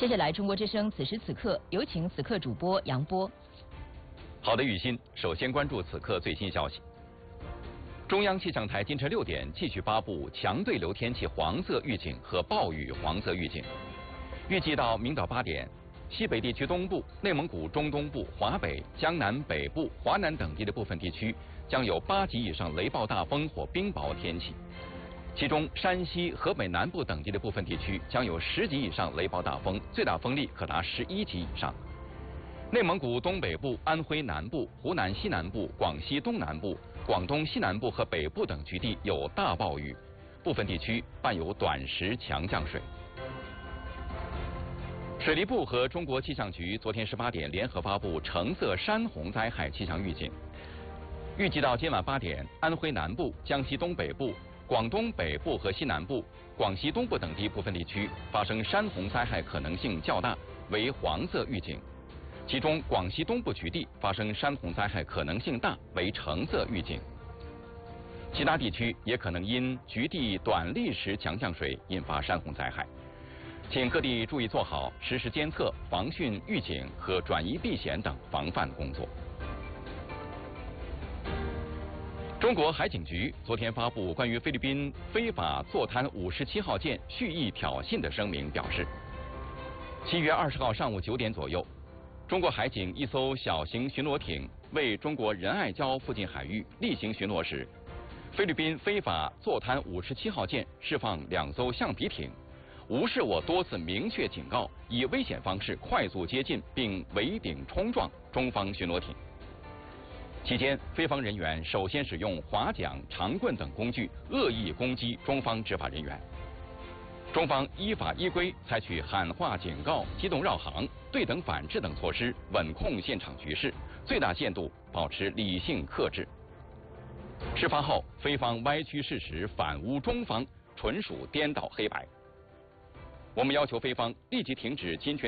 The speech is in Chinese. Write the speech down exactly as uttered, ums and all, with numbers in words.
接下来，中国之声此时此刻有请此刻主播杨波。 好的，雨欣，首先关注此刻最新消息。中央气象台今晨六点继续发布强对流天气黄色预警和暴雨黄色预警，预计到明早八点，西北地区东部、内蒙古中东部、华北、江南北部、华南等地的部分地区将有八级以上雷暴大风或冰雹天气。其中，山西、河北南部等地的部分地区将有十级以上雷暴大风，最大风力可达十一级以上。内蒙古东北部、安徽南部、湖南西南部、广西东南部、广东西南部和北部等局地有大暴雨，部分地区伴有短时强降水。水利部和中国气象局昨天十八点联合发布橙色山洪灾害气象预警，预计到今晚八点，安徽南部、江西东北部、广东北部和西南部、广西东部等地部分地区发生山洪灾害可能性较大，为黄色预警。其中，广西东部局地发生山洪灾害可能性大，为橙色预警。其他地区也可能因局地短历时强降水引发山洪灾害，请各地注意做好实时监测、防汛预警和转移避险等防范工作。中国海警局昨天发布关于菲律宾非法坐滩五十七号舰蓄意挑衅的声明，表示，七月二十号上午九点左右，中国海警一艘小型巡逻艇为中国仁爱礁附近海域例行巡逻时，菲律宾非法坐滩五十七号舰释放两艘橡皮艇，无视我多次明确警告，以危险方式快速接近并围顶冲撞中方巡逻艇。期间，菲方人员首先使用划桨、长棍等工具恶意攻击中方执法人员。中方依法依规采取喊话警告、机动绕行、对等反制等措施，稳控现场局势，最大限度保持理性克制。事发后，菲方歪曲事实、反诬中方，纯属颠倒黑白。我们要求菲方立即停止侵权